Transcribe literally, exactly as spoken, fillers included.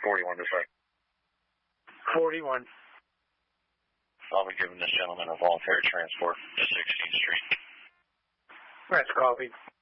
forty-one to five. forty-one. I'll be giving this gentleman a voluntary transport to sixteenth Street. That's copied.